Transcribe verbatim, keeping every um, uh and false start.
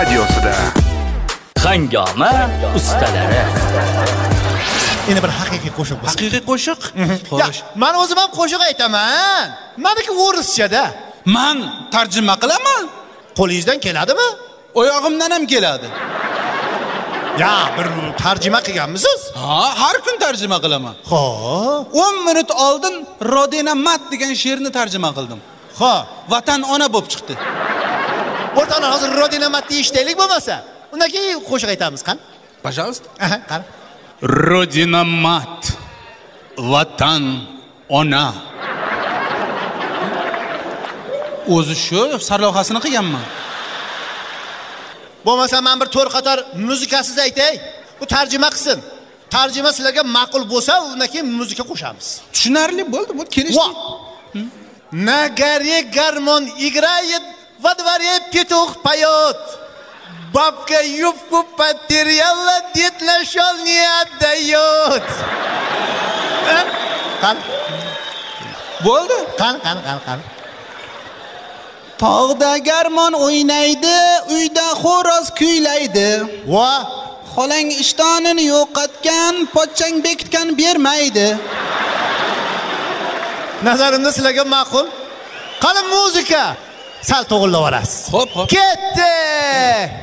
radiosida. Hangoma ustalari. Endi bir haqiqiy qo'shiq bor. Haqiqiy qo'shiq? Xo'sh. Men o'zim ham qo'shiq aytaman. Meniki o'rischada. Men tarjima qilaman. Qo'lingizdan keladimi? Oyog'imdan ham keladi. Ya, bir tarjima qilganmisiz? Ha, har kun tarjima qilaman. Xo'p. o'n minut oldin Rodina Mat degan she'rni tarjima qildim. Xo'p. Vatan ona bo'lib chiqdi. O'rtalar hozir Rodina Mat deyishdaylik bo'lmasa, undan keyin qo'shiq aytamiz, qani? Пожалуйста. Aha, qani. Rodina Mat, Vatan ona. O'zi shu sarlavhasini qilganman. Bo'lmasa men bir to'rt qator muzikasiz aytay. Bu tarjima qilsin. Tarjima sizlarga ma'qul bo'lsa, undan keyin muzika qo'shamiz. Tushunarli bo'ldi, bu kelishdi. На горе гармон играет, во дворе петух поет. Бабка юбку потеряла, дед нашел, не отдает. Qan? Bo'ldi? Qan, qan, qan, qan. Tog'da garmon o'ynaydi, uyda xo'roz kuylaydi. Va xolang ishtonini yo'qotgan, pochchang bekitgan bermaydi. Nazarimda sizlarga ma'qul. Qani muzika. Sal to'g'rilab olasiz. Xo'p, xo'p. Ketdi.